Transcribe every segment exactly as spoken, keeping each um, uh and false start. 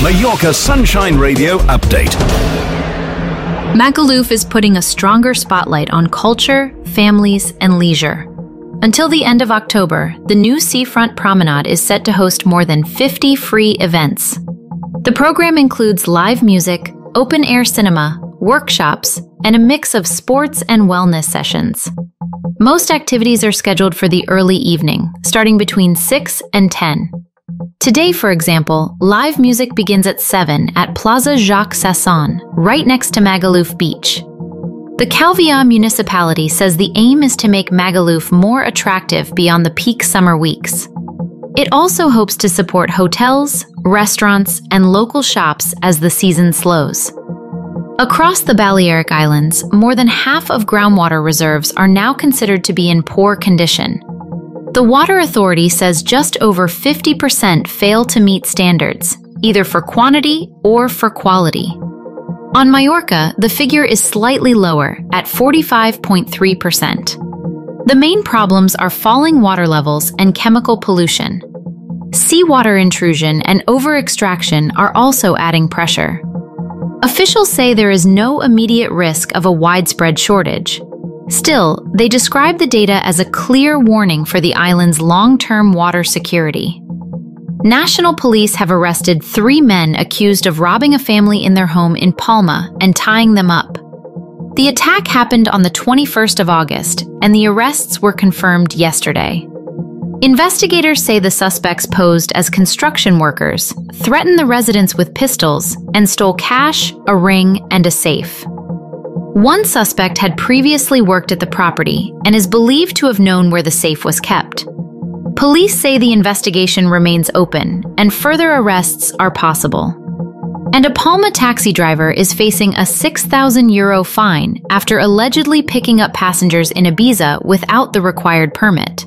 Mallorca Sunshine Radio update. Magaluf is putting a stronger spotlight on culture, families, and leisure. Until the end of October, the new Seafront Promenade is set to host more than fifty free events. The program includes live music, open-air cinema, workshops, and a mix of sports and wellness sessions. Most activities are scheduled for the early evening, starting between six and ten. Today, for example, live music begins at seven at Plaza Jacques Sasson, right next to Magaluf Beach. The Calvià municipality says the aim is to make Magaluf more attractive beyond the peak summer weeks. It also hopes to support hotels, restaurants, and local shops as the season slows. Across the Balearic Islands, more than half of groundwater reserves are now considered to be in poor condition. The Water Authority says just over fifty percent fail to meet standards, either for quantity or for quality. On Mallorca, the figure is slightly lower, at forty-five point three percent. The main problems are falling water levels and chemical pollution. Seawater intrusion and over-extraction are also adding pressure. Officials say there is no immediate risk of a widespread shortage. Still, they describe the data as a clear warning for the island's long-term water security. National police have arrested three men accused of robbing a family in their home in Palma and tying them up. The attack happened on the twenty-first of August, and the arrests were confirmed yesterday. Investigators say the suspects posed as construction workers, threatened the residents with pistols, and stole cash, a ring, and a safe. One suspect had previously worked at the property and is believed to have known where the safe was kept. Police say the investigation remains open and further arrests are possible. And a Palma taxi driver is facing a six thousand euro fine after allegedly picking up passengers in Ibiza without the required permit.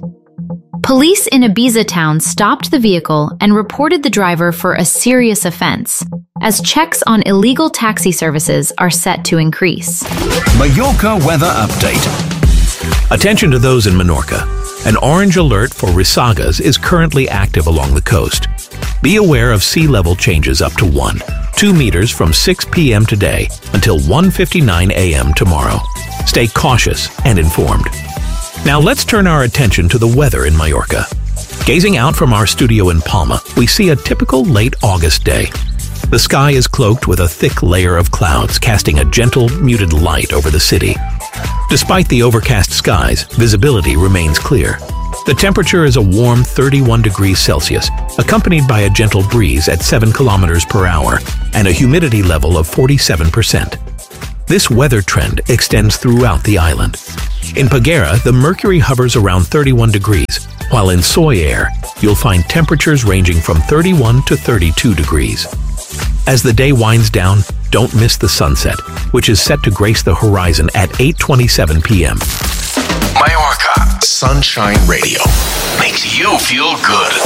Police in Ibiza town stopped the vehicle and reported the driver for a serious offense, as checks on illegal taxi services are set to increase. Mallorca weather update. Attention to those in Menorca. An orange alert for risagas is currently active along the coast. Be aware of sea level changes up to one, two meters from six p m today until one fifty-nine a m tomorrow. Stay cautious and informed. Now let's turn our attention to the weather in Mallorca. Gazing out from our studio in Palma, we see a typical late August day. The sky is cloaked with a thick layer of clouds, casting a gentle, muted light over the city. Despite the overcast skies, visibility remains clear. The temperature is a warm thirty-one degrees Celsius, accompanied by a gentle breeze at seven kilometers per hour and a humidity level of forty-seven percent. This weather trend extends throughout the island. In Peguera, the mercury hovers around thirty-one degrees, while in Sóller, you'll find temperatures ranging from thirty-one to thirty-two degrees. As the day winds down, don't miss the sunset, which is set to grace the horizon at eight twenty-seven p m Mallorca Sunshine Radio makes you feel good.